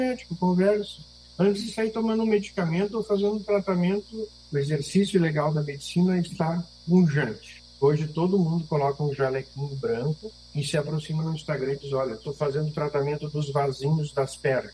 médico, converso. Antes de sair tomando um medicamento ou fazendo um tratamento, o exercício legal da medicina é estar pungente. Hoje todo mundo coloca um jalequinho branco e se aproxima no Instagram e diz, olha, estou fazendo tratamento dos vasinhos das pernas.